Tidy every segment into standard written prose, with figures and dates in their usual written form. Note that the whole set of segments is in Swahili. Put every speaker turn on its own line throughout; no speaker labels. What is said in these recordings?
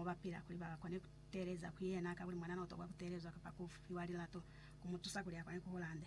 bapira kuli bakone kutereza kuyena kabuli mwana notokwa kutereza kapakufiwalira to kumutusa kuli akwane ku Holande.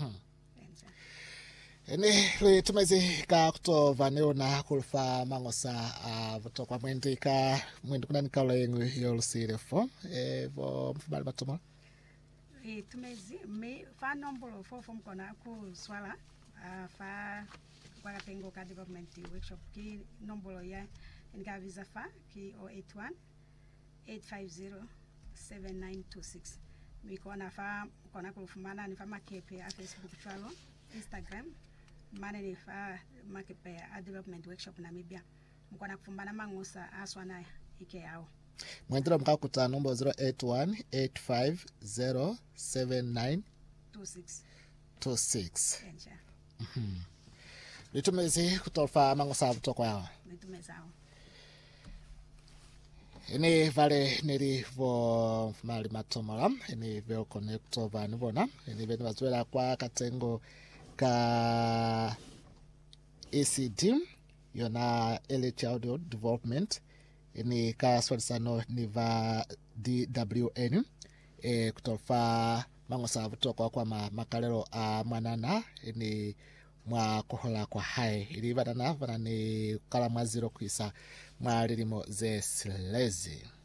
Ene tumezi ka kutova neona kulfa mangosa vutokwa mwendika mwendu kuna nikala yengu yolusire fo vo mfumali batuma
tumezi me fa nombolo fo mkona ku swala fa kwa tengo ka development workshop ki nombolo ya nga visa fa ki 081 850 7926 mikona fa kona kulfumana ni fa makepe a Facebook chalo Instagram mane ni fa makepe a development workshop Namibia mkona kufumbana mangosa aswana ike yao
mwendera mkakuta nombo 081 850 7926 litumezi kutolfa mangosa vutoko yao
litumezao
ini vale neri vo mali matomola ini veo connecto vanivona ini veni vazuela kwa katengo ka ECD yona early childhood development ini ka swarisano ni va DWN kutolfa mangosa vutoko kwa makalero a mwanana ini mwa kuhola kwa hai ili vanani kala mwaziro kuisa mwa lilimo ze silezi